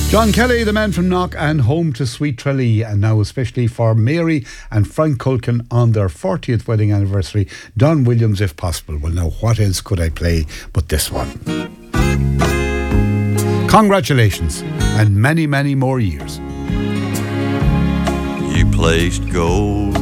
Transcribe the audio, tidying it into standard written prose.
John Kelly, the man from Knock, and Home to Sweet Tralee, and now especially for Mary and Frank Culkin on their 40th wedding anniversary, Don Williams if possible. Well, now what else could I play but this one? Congratulations, and many, many more years. You placed gold